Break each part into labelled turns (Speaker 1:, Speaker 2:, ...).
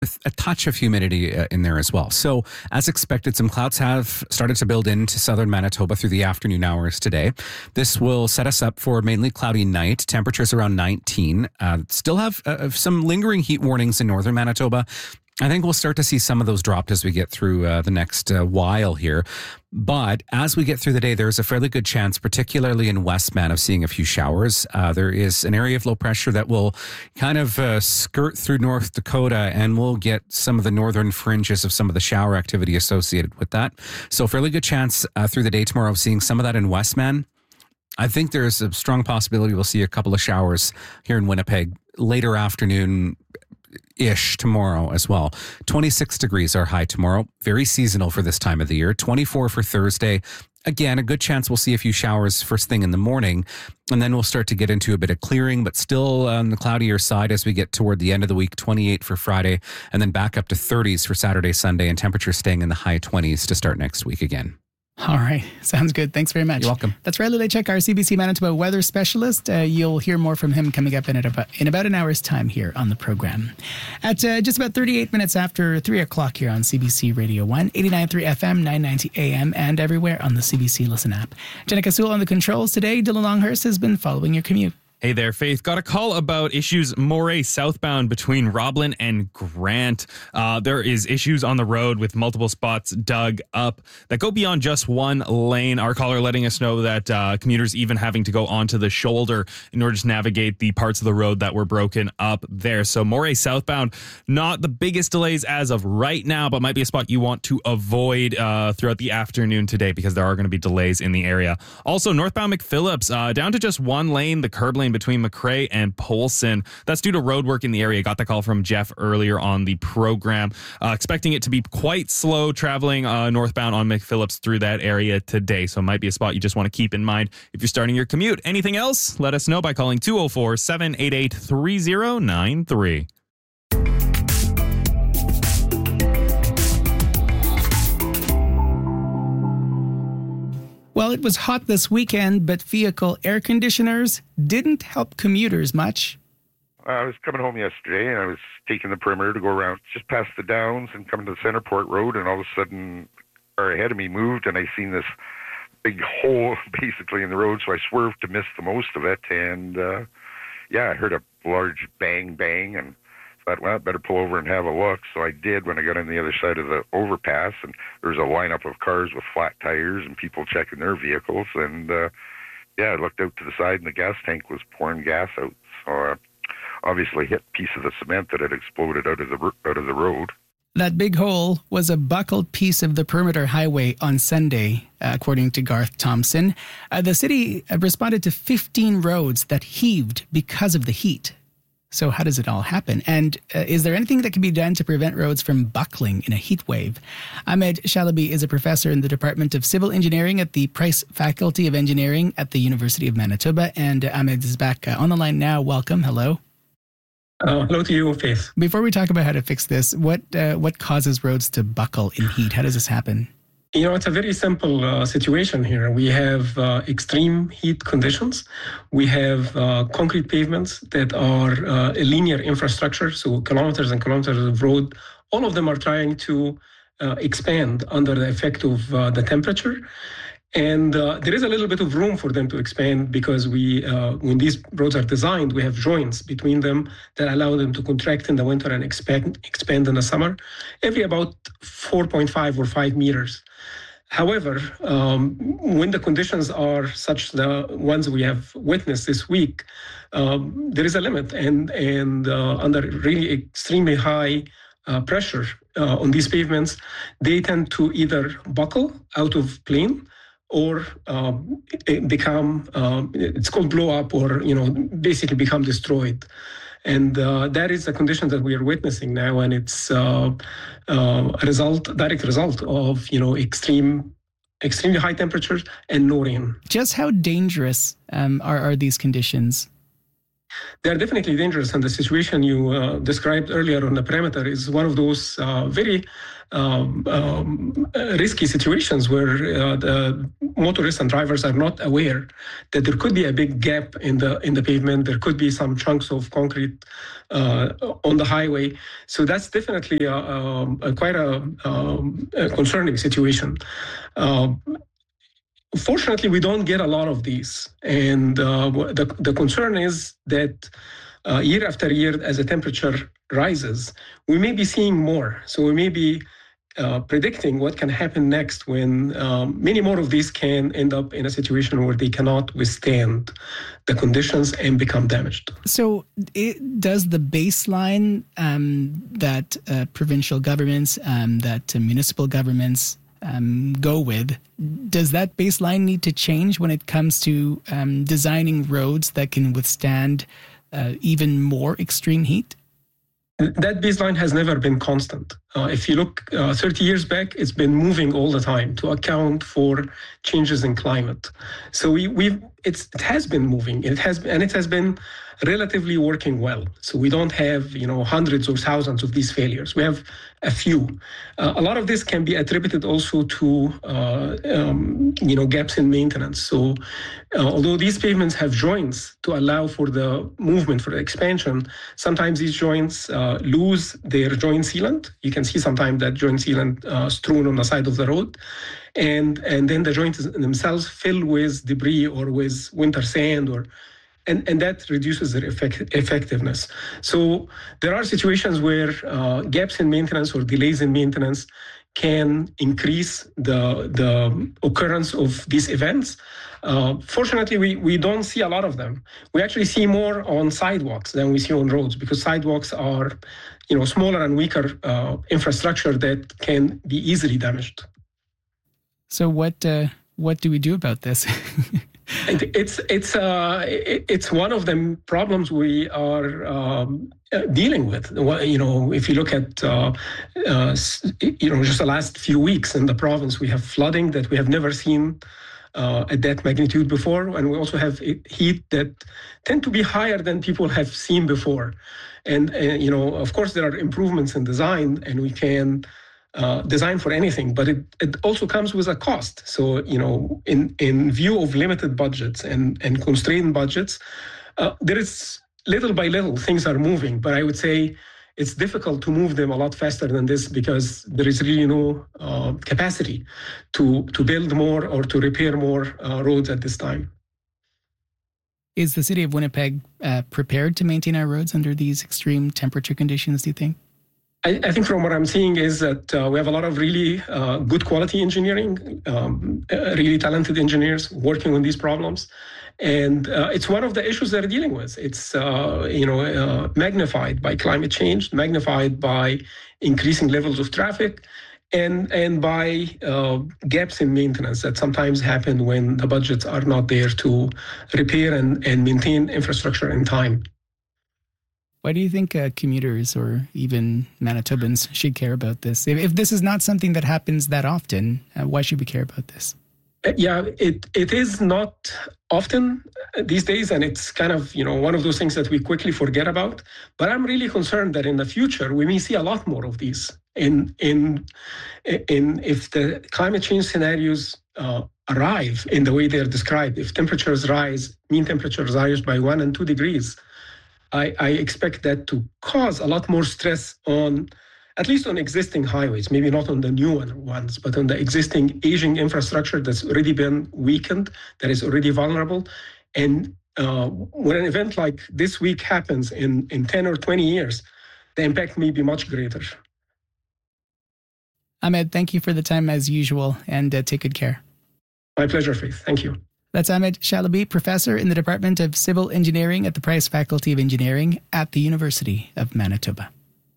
Speaker 1: with a touch of humidity in there as well. So as expected, some clouds have started to build into southern Manitoba through the afternoon hours today. This will set us up for a mainly cloudy night. Temperatures around 19. Still have some lingering heat warnings in northern Manitoba. I think we'll start to see some of those dropped as we get through the next while here. But as we get through the day, there's a fairly good chance, particularly in Westman, of seeing a few showers. There is an area of low pressure that will kind of skirt through North Dakota, and we'll get some of the northern fringes of some of the shower activity associated with that. So fairly good chance through the day tomorrow of seeing some of that in Westman. I think there's a strong possibility we'll see a couple of showers here in Winnipeg later afternoon-ish tomorrow as well. 26 degrees are high tomorrow. Very seasonal for this time of the year. 24 for Thursday. Again, a good chance we'll see a few showers first thing in the morning, and then we'll start to get into a bit of clearing, but still on the cloudier side as we get toward the end of the week. 28 for Friday, and then back up to 30s for Saturday, Sunday, and temperatures staying in the high 20s to start next week again.
Speaker 2: All right. Sounds good. Thanks very much.
Speaker 1: You're welcome.
Speaker 2: That's Riley Lechek, our CBC Manitoba weather specialist. You'll hear more from him coming up in about an hour's time here on the program. At just about 38 minutes after 3 o'clock here on CBC Radio 1, 89.3 FM, 990 AM, and everywhere on the CBC Listen app. Jenica Sewell on the controls today. Dylan Longhurst has been following your commute.
Speaker 3: Hey there, Faith. Got a call about issues Moray southbound between Roblin and Grant. There is issues on the road with multiple spots dug up that go beyond just one lane. Our caller letting us know that commuters even having to go onto the shoulder in order to navigate the parts of the road that were broken up there. So Moray southbound, not the biggest delays as of right now, but might be a spot you want to avoid throughout the afternoon today because there are going to be delays in the area. Also, northbound McPhillips, down to just one lane, the curb lane between McRae and Polson. That's due to road work in the area. Got the call from Jeff earlier on the program. Expecting it to be quite slow traveling northbound on McPhillips through that area today. So it might be a spot you just want to keep in mind if you're starting your commute. Anything else? Let us know by calling 204-788-3093.
Speaker 2: Well, it was hot this weekend, but vehicle air conditioners didn't help commuters much.
Speaker 4: I was coming home yesterday, and I was taking the perimeter to go around just past the Downs and coming to the Centerport Road, and all of a sudden, the car ahead of me moved, and I seen this big hole basically in the road, so I swerved to miss the most of it, and I heard a large bang, and thought, well, I better pull over and have a look. So I did when I got on the other side of the overpass, and there was a lineup of cars with flat tires and people checking their vehicles. And I looked out to the side, and the gas tank was pouring gas out. So I obviously hit a piece of the cement that had exploded out of the road.
Speaker 2: That big hole was a buckled piece of the perimeter highway on Sunday, according to Garth Thompson. The city responded to 15 roads that heaved because of the heat. So how does it all happen? And is there anything that can be done to prevent roads from buckling in a heat wave? Ahmed Shalaby is a professor in the Department of Civil Engineering at the Price Faculty of Engineering at the University of Manitoba. And Ahmed is back on the line now. Welcome. Hello.
Speaker 5: Hello to you, Faith.
Speaker 2: Before we talk about how to fix this, what causes roads to buckle in heat? How does this happen?
Speaker 5: It's a very simple situation here. We have extreme heat conditions. We have concrete pavements that are a linear infrastructure, so kilometers and kilometers of road. All of them are trying to expand under the effect of the temperature. And there is a little bit of room for them to expand because when these roads are designed, we have joints between them that allow them to contract in the winter and expand in the summer, every about 4.5 or 5 meters. However, when the conditions are such the ones we have witnessed this week, there is a limit, and under really extremely high pressure on these pavements, they tend to either buckle out of plane or become, it's called blow up, or basically become destroyed. And that is a condition that we are witnessing now, and it's a direct result of extremely high temperatures and no rain.
Speaker 2: Just how dangerous are these conditions?
Speaker 5: They're definitely dangerous, and the situation you described earlier on the perimeter is one of those very risky situations where the motorists and drivers are not aware that there could be a big gap in the pavement. There could be some chunks of concrete on the highway. So that's definitely quite a concerning situation. Fortunately, we don't get a lot of these. And the concern is that year after year, as the temperature rises, we may be seeing more. So we may be predicting what can happen next when many more of these can end up in a situation where they cannot withstand the conditions and become damaged.
Speaker 2: So does the baseline that provincial governments, that municipal governments go with, does that baseline need to change when it comes to designing roads that can withstand even more extreme heat?
Speaker 5: That baseline has never been constant. If you look 30 years back, it's been moving all the time to account for changes in climate. So it has been moving. It has been relatively working well. So we don't have hundreds or thousands of these failures. We have a few. A lot of this can be attributed also to gaps in maintenance. So although these pavements have joints to allow for the movement, for the expansion, sometimes these joints lose their joint sealant. You can see sometimes that joint sealant strewn on the side of the road. And then the joints themselves fill with debris or with winter sand and that reduces their effectiveness. So there are situations where gaps in maintenance or delays in maintenance can increase the occurrence of these events. Fortunately, we don't see a lot of them. We actually see more on sidewalks than we see on roads because sidewalks are smaller and weaker infrastructure that can be easily damaged.
Speaker 2: So what do we do about this?
Speaker 5: It's one of the problems we are dealing with. If you look at just the last few weeks in the province, we have flooding that we have never seen at that magnitude before, and we also have heat that tend to be higher than people have seen before. And of course, there are improvements in design, and we can design for anything, but it also comes with a cost. So, in view of limited budgets and constrained budgets, there is little by little things are moving, but I would say it's difficult to move them a lot faster than this because there is really no capacity to build more or to repair more roads at this time.
Speaker 2: Is the city of Winnipeg prepared to maintain our roads under these extreme temperature conditions, do you think?
Speaker 5: I think from what I'm seeing is that we have a lot of really good quality engineering, really talented engineers working on these problems. And it's one of the issues they're dealing with. It's, magnified by climate change, magnified by increasing levels of traffic, and by gaps in maintenance that sometimes happen when the budgets are not there to repair and maintain infrastructure in time.
Speaker 2: Why do you think commuters or even Manitobans should care about this? If this is not something that happens that often, why should we care about this?
Speaker 5: Yeah, it is not often these days, and it's kind of one of those things that we quickly forget about. But I'm really concerned that in the future we may see a lot more of these. In if the climate change scenarios arrive in the way they're described, if temperatures rise, mean temperatures rise by 1 and 2 degrees. I expect that to cause a lot more stress at least on existing highways, maybe not on the new ones, but on the existing aging infrastructure that's already been weakened, that is already vulnerable. And when an event like this week happens in 10 or 20 years, the impact may be much greater.
Speaker 2: Ahmed, thank you for the time as usual, and take good care.
Speaker 5: My pleasure, Faith. Thank you.
Speaker 2: That's Ahmed Chalabi, professor in the Department of Civil Engineering at the Price Faculty of Engineering at the University of Manitoba.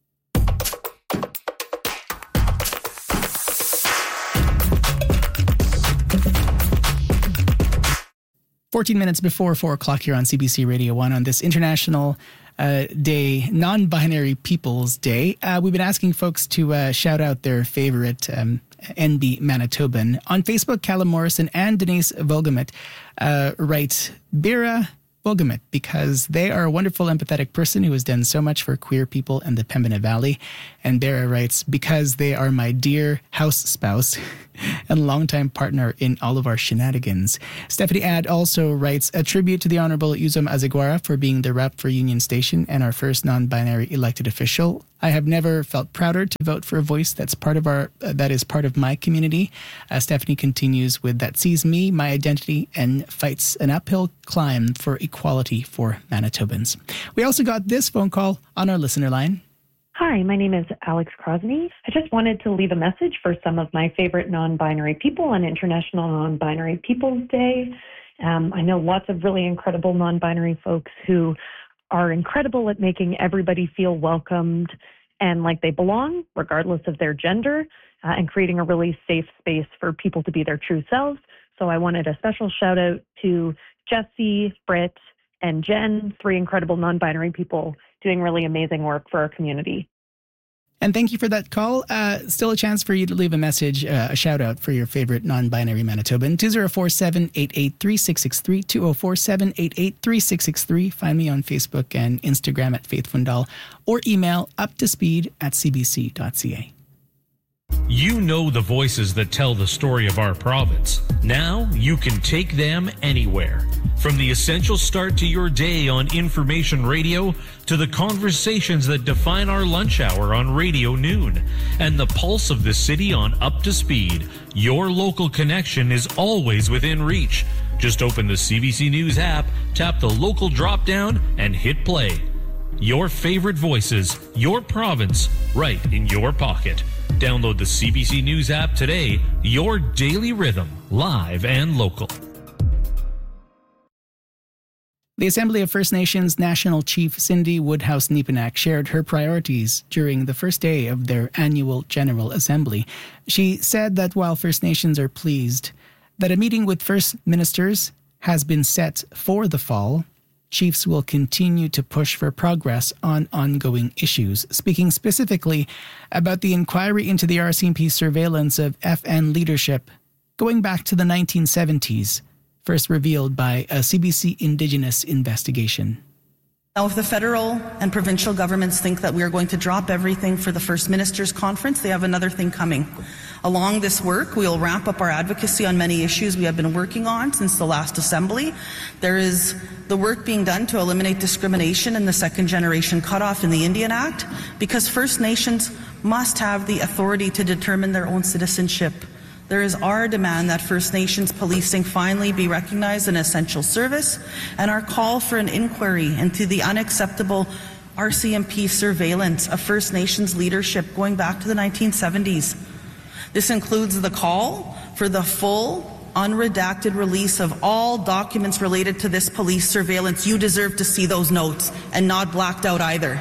Speaker 2: "14 minutes before 4 o'clock here on CBC Radio 1 on this International Day, Non-Binary Peoples Day. We've been asking folks to shout out their favorite NB Manitoban. On Facebook, Callum Morrison and Denise Volgamet write, Bira Bogomet because they are a wonderful, empathetic person who has done so much for queer people in the Pembina Valley. And Bera writes, because they are my dear house spouse and longtime partner in all of our shenanigans. Stephanie Add also writes, a tribute to the Honorable Uzum Azaguara for being the rep for Union Station and our first non-binary elected official. I have never felt prouder to vote for a voice that is part of my community. Stephanie continues with, that sees me, my identity, and fights an uphill climb for equality for Manitobans. We also got this phone call on our listener line.
Speaker 6: Hi, my name is Alex Crosney. I just wanted to leave a message for some of my favorite non-binary people on International Non-Binary Peoples Day. I know lots of really incredible non-binary folks who are incredible at making everybody feel welcomed and like they belong, regardless of their gender, and creating a really safe space for people to be their true selves. So I wanted a special shout out to Jesse, Britt, and Jen, 3 incredible non-binary people doing really amazing work for our community.
Speaker 2: And thank you for that call. Still a chance for you to leave a message, a shout out for your favorite non-binary Manitoban. 2047-883-663, 2047-883-663. Find me on Facebook and Instagram at Faith Fundal or email uptospeed@cbc.ca.
Speaker 7: You know the voices that tell the story of our province. Now you can take them anywhere. From the essential start to your day on Information Radio to the conversations that define our lunch hour on Radio Noon and the pulse of the city on Up to Speed, your local connection is always within reach. Just open the CBC News app, tap the local drop-down, and hit play. Your favorite voices, your province, right in your pocket. Download the CBC News app today, your daily rhythm, live and local.
Speaker 2: The Assembly of First Nations National Chief Cindy Woodhouse-Nepenak shared her priorities during the first day of their annual General Assembly. She said that while First Nations are pleased that a meeting with First Ministers has been set for the fall, chiefs will continue to push for progress on ongoing issues, speaking specifically about the inquiry into the RCMP surveillance of FN leadership going back to the 1970s, first revealed by a CBC Indigenous investigation.
Speaker 8: Now, if the federal and provincial governments think that we are going to drop everything for the First Ministers' Conference, they have another thing coming. Along this work, we will ramp up our advocacy on many issues we have been working on since the last Assembly. There is the work being done to eliminate discrimination in the second generation cutoff in the Indian Act, because First Nations must have the authority to determine their own citizenship. There is our demand that First Nations policing finally be recognized an essential service, and our call for an inquiry into the unacceptable RCMP surveillance of First Nations leadership going back to the 1970s. This includes the call for the full, unredacted release of all documents related to this police surveillance. You deserve to see those notes, and not blacked out either.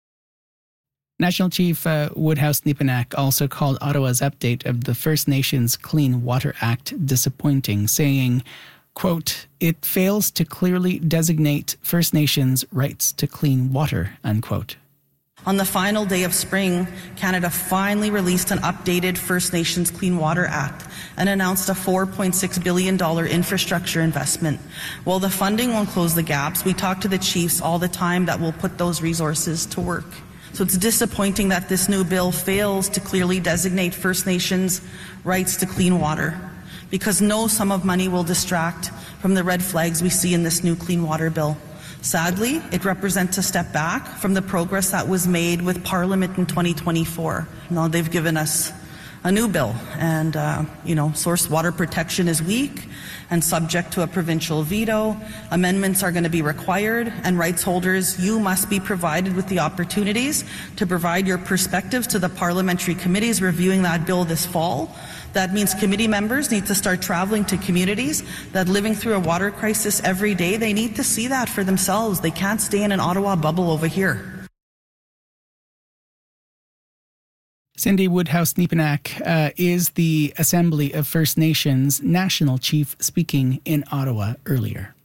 Speaker 2: National Chief Woodhouse-Nepenak also called Ottawa's update of the First Nations Clean Water Act disappointing, saying, quote, it fails to clearly designate First Nations rights to clean water, unquote.
Speaker 8: On the final day of spring, Canada finally released an updated First Nations Clean Water Act and announced a $4.6 billion infrastructure investment. While the funding won't close the gaps, we talk to the chiefs all the time that will put those resources to work. So it's disappointing that this new bill fails to clearly designate First Nations rights to clean water, because no sum of money will distract from the red flags we see in this new clean water bill. Sadly, it represents a step back from the progress that was made with Parliament in 2024. Now they've given us a new bill, and source water protection is weak and subject to a provincial veto. Amendments are going to be required, and rights holders, you must be provided with the opportunities to provide your perspectives to the parliamentary committees reviewing that bill this fall. That means committee members need to start traveling to communities that are living through a water crisis every day. They need to see that for themselves. They can't stay in an Ottawa bubble over here.
Speaker 2: Cindy Woodhouse-Nepenak is the Assembly of First Nations National Chief speaking in Ottawa earlier.